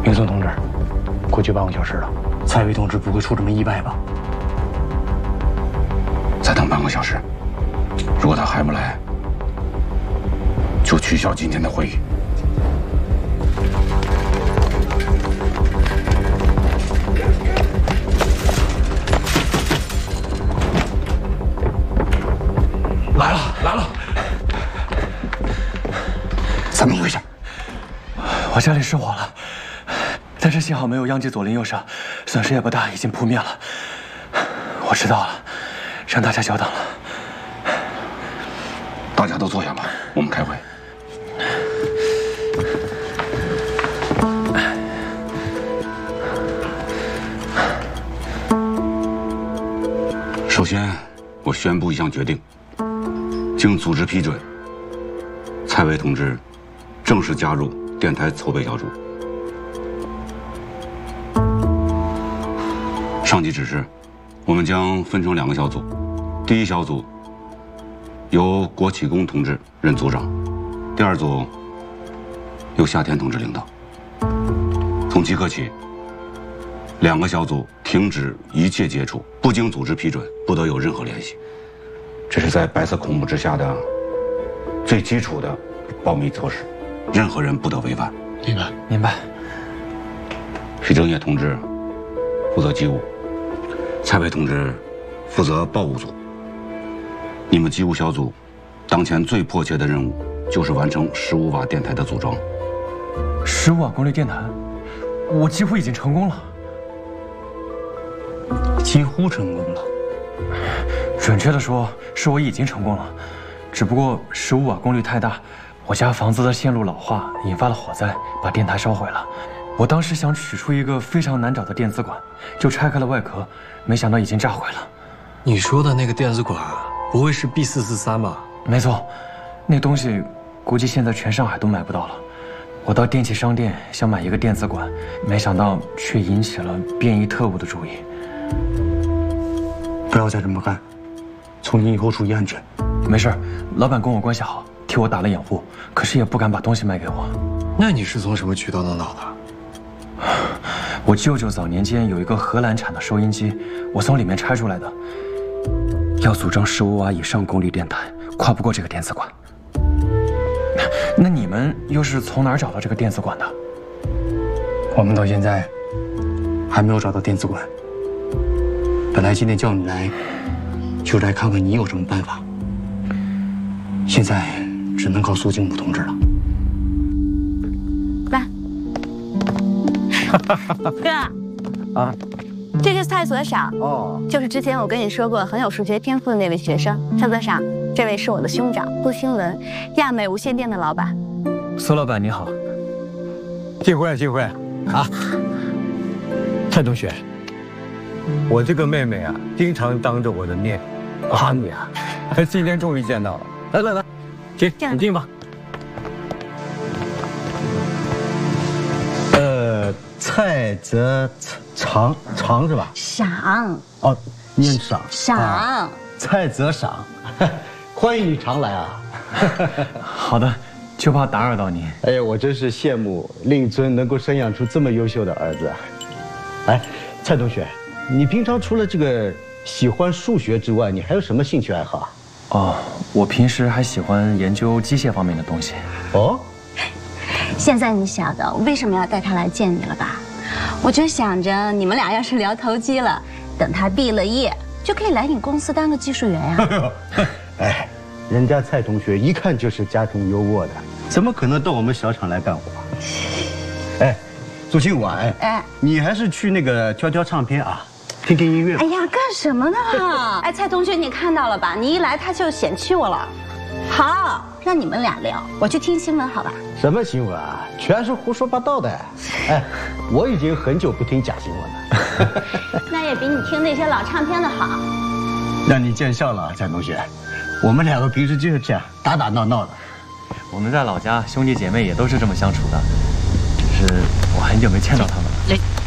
林松同志，过去半个小时了，蔡伟同志不会出什么意外吧？ 再等半个小时，如果他还不来，就取消今天的会议。 来了，来了！ 怎么回事？ 我家里失火了，但是幸好没有殃及左邻右舍，损失也不大，已经扑灭了。我知道了，让大家久等了。 大家都坐下吧，我们开会。首先，我宣布一项决定。经组织批准，蔡伟同志正式加入电台筹备小组。上级指示，我们将分成2个小组，第一小组由郭启功同志任组长，第2组由夏天同志领导。从即刻起，2个小组停止一切接触，不经组织批准，不得有任何联系。这是在白色恐怖之下的最基础的保密措施，任何人不得违反。 明白， 明白。 徐正业同志负责机务，蔡伟同志负责报务组。你们机务小组当前最迫切的任务就是完成15瓦电台的组装。 15瓦功率电台，我几乎已经成功了。 几乎成功了。 准确的说，是我已经成功了，只不过15瓦功率太大，我家房子的线路老化，引发了火灾，把电台烧毁了。我当时想取出一个非常难找的电子管，就拆开了外壳，没想到已经炸毁了。 你说的那个电子管，不会是 B443吧？ 没错，那东西估计现在全上海都买不到了。我到电器商店想买一个电子管，没想到却引起了便衣特务的注意。 不要再这么干，从今以后注意安全。 没事，老板跟我关系好，替我打了掩护，可是也不敢把东西卖给我。 那你是从什么渠道能到的？ 我舅舅早年间有一个荷兰产的收音机，我从里面拆出来的。要组装15瓦以上功率电台，跨不过这个电子管。那你们又是从哪儿找到这个电子管的？ 我们到现在还没有找到电子管。本来今天叫你来，就来看看你有什么办法。现在只能靠苏静武同志了。 来，哥， 啊， 这是蔡所长哦， 就是之前我跟你说过很有数学天赋的那位学生。蔡所长，这位是我的兄长杜兴文，亚美无线电的老板。 苏老板你好。 幸会啊，蔡同学，我这个妹妹啊，经常当着我的面夸你啊，今天终于见到了。来，请你进吧。蔡泽长是吧？ 赏哦，念赏。 赏， 蔡泽赏，欢迎你常来啊。 好的，就怕打扰到您。 哎呀，我真是羡慕令尊能够生养出这么优秀的儿子。哎，蔡同学，你平常除了这个喜欢数学之外，你还有什么兴趣爱好啊？ 哦，我平时还喜欢研究机械方面的东西。 哦， 现在你晓得为什么要带他来见你了吧？我就想着你们俩要是聊投机了，等他毕了业，就可以来你公司当个技术员呀。 哎，人家蔡同学一看就是家庭优渥的，怎么可能到我们小厂来干活？哎，苏庆晚， 哎， 你还是去那个挑唱片啊，听听音乐吧。 哎呀，干什么呢？哎，蔡同学，你看到了吧？你一来他就嫌弃我了。好，让你们俩聊，我去听新闻，好吧？ 什么新闻啊？全是胡说八道的。哎，我已经很久不听假新闻了。 那也比你听那些老唱片的好。 让你见笑了，蔡同学。我们两个平时就是这样打打闹闹的。 我们在老家兄弟姐妹也都是这么相处的，只是我很久没见到他们了。